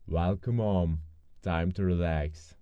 Welcome home. Time to relax.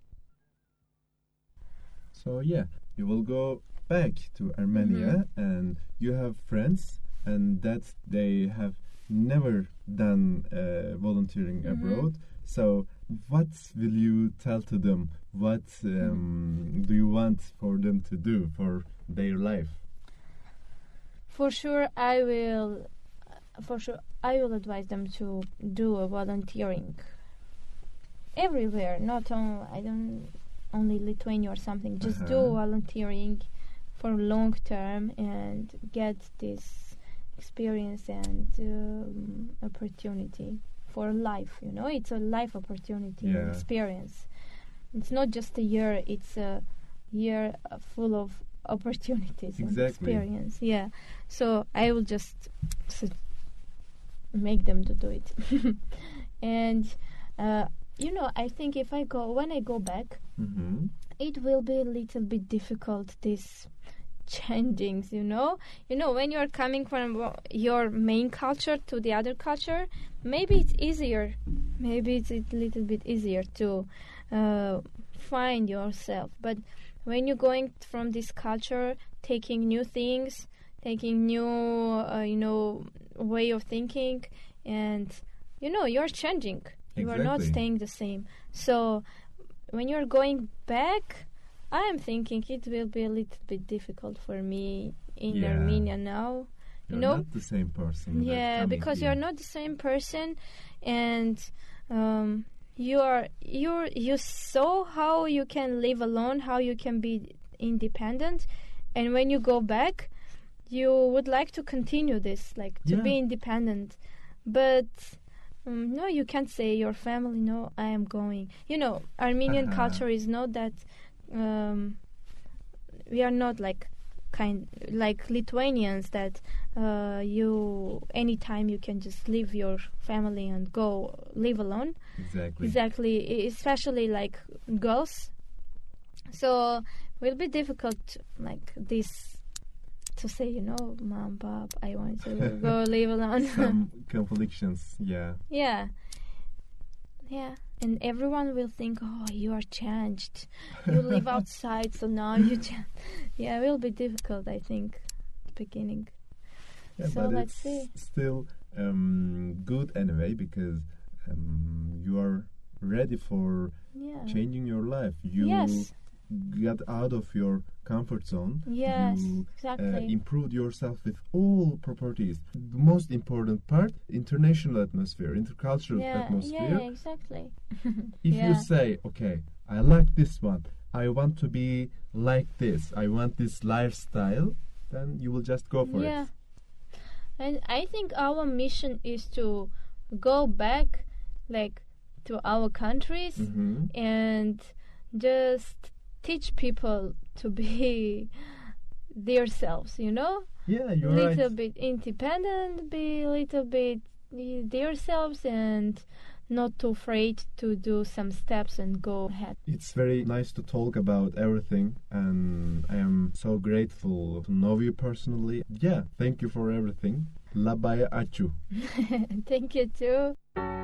So yeah, you will go back to Armenia and you have friends and that they have never done volunteering abroad. So what will you tell to them? What do you want for them to do for their life? For sure, I will. For sure, I will advise them to do a volunteering everywhere. Not on. I don't only Lithuania or something. Just do volunteering for long term and get this experience and opportunity for life. You know, it's a life opportunity and experience. It's not just a year. It's a year full of opportunities and experience. Yeah. So I will just make them to do it. And I think when I go back, it will be a little bit difficult, this changings, when you're coming from your main culture to the other culture, maybe it's easier, maybe it's a little bit easier to find yourself. But when you're going from this culture, taking new things, taking new way of thinking, and you're changing. You are not staying the same. So when you're going back, I am thinking it will be a little bit difficult for me in Armenia now. You're not the same person. Yeah, because you're not the same person, and you saw how you can live alone, how you can be independent, and when you go back, you would like to continue this, like to be independent, but. No, you can't say your family, no, I am going. Armenian culture is not that... we are not like Lithuanians that anytime you can just leave your family and go live alone. Exactly, especially like girls. So it will be difficult like this to say, Mom, Pop, I want to go live alone. Some conflicts, yeah. Yeah. And everyone will think, oh, you are changed. You live outside, so now you change. Yeah, it will be difficult, I think, at the beginning. Yeah, so but let's see. Still good anyway, because you are ready for changing your life. You got out of your comfort zone. Yes, you, exactly. Improved yourself with all properties. The most important part, international atmosphere, intercultural atmosphere. Yeah, exactly. If you say, okay, I like this one, I want to be like this, I want this lifestyle, then you will just go for it. And I think our mission is to go back, like, to our countries and just teach people to be themselves, Yeah, you're right. Little bit independent, be a little bit themselves, and not too afraid to do some steps and go ahead. It's very nice to talk about everything, and I am so grateful to know you personally. Yeah, thank you for everything. Labai ačiū. Thank you too.